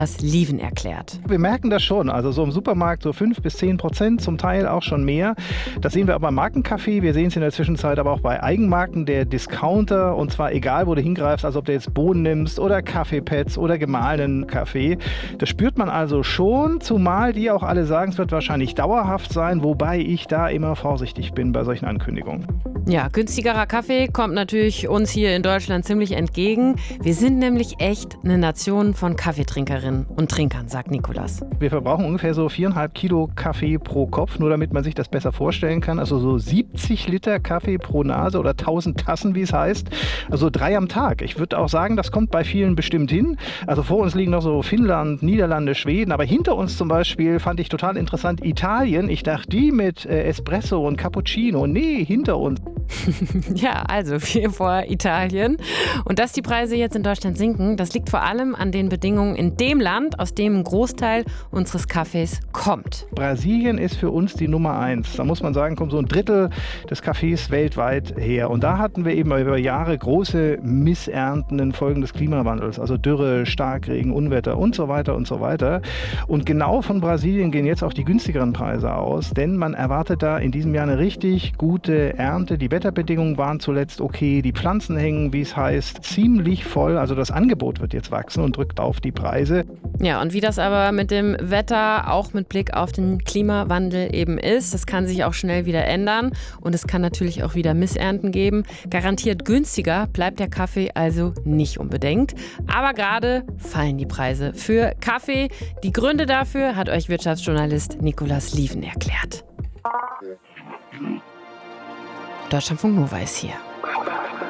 Lieven erklärt. Wir merken das schon, also so im Supermarkt so 5-10%, zum Teil auch schon mehr. Das sehen wir aber beim Markenkaffee, wir sehen es in der Zwischenzeit aber auch bei Eigenmarken, der Discounter, und zwar egal, wo du hingreifst, also ob du jetzt Bohnen nimmst oder Kaffeepads oder gemahlenen Kaffee. Das spürt man also schon, zumal die auch alle sagen, es wird wahrscheinlich dauerhaft sein, wobei ich da immer vorsichtig bin bei solchen Ankündigungen. Ja, günstigerer Kaffee kommt natürlich uns hier in Deutschland ziemlich entgegen. Wir sind nämlich echt eine Nation von Kaffeetrinkerinnen und Trinkern, sagt Nicolas. Wir verbrauchen ungefähr so 4,5 Kilo Kaffee pro Kopf, nur damit man sich das besser vorstellen kann. Also so 70 Liter Kaffee pro Nase oder 1000 Tassen, wie es heißt. Also 3 am Tag. Ich würde auch sagen, das kommt bei vielen bestimmt hin. Also vor uns liegen noch so Finnland, Niederlande, Schweden. Aber hinter uns zum Beispiel fand ich total interessant Italien. Ich dachte, die mit Espresso und Cappuccino. Nee, hinter uns. Ja, also wir vor Italien. Und dass die Preise jetzt in Deutschland sinken, das liegt vor allem an den Bedingungen in dem Land, aus dem ein Großteil unseres Kaffees kommt. Brasilien ist für uns die Nummer 1. Da muss man sagen, kommt so ein Drittel des Kaffees weltweit her. Und da hatten wir eben über Jahre große Missernten infolge des Klimawandels. Also Dürre, Starkregen, Unwetter und so weiter und so weiter. Und genau von Brasilien gehen jetzt auch die günstigeren Preise aus, denn man erwartet da in diesem Jahr eine richtig gute Ernte. Die Wetterbedingungen waren zuletzt okay, die Pflanzen hängen, wie es heißt, ziemlich voll. Also das Angebot wird jetzt wachsen und drückt auf die Preise. Ja, und wie das aber mit dem Wetter auch mit Blick auf den Klimawandel eben ist, das kann sich auch schnell wieder ändern und es kann natürlich auch wieder Missernten geben. Garantiert günstiger bleibt der Kaffee also nicht unbedingt. Aber gerade fallen die Preise für Kaffee. Die Gründe dafür hat euch Wirtschaftsjournalist Nicolas Lieven erklärt. Deutschlandfunk Nova ist hier.